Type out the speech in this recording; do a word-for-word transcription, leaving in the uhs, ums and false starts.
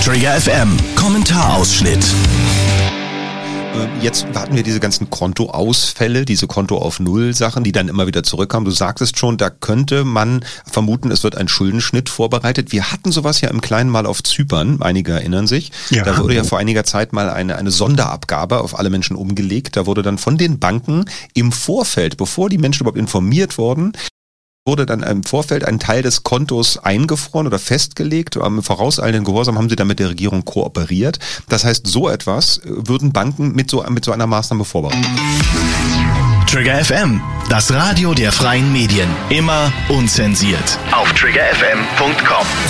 Trigger F M, Kommentarausschnitt. Jetzt hatten wir diese ganzen Kontoausfälle, diese Konto auf Null Sachen, die dann immer wieder zurückkamen. Du sagtest schon, da könnte man vermuten, es wird ein Schuldenschnitt vorbereitet. Wir hatten sowas ja im Kleinen mal auf Zypern, einige erinnern sich. Ja. Da wurde ja vor einiger Zeit mal eine, eine Sonderabgabe auf alle Menschen umgelegt. Da wurde dann von den Banken im Vorfeld, bevor die Menschen überhaupt informiert wurden, wurde dann im Vorfeld ein Teil des Kontos eingefroren oder festgelegt. Im vorauseilenden Gehorsam haben sie dann mit der Regierung kooperiert. Das heißt, so etwas würden Banken mit so, mit so einer Maßnahme vorbereiten. Trigger F M, das Radio der freien Medien. Immer unzensiert. Auf trigger f m punkt com.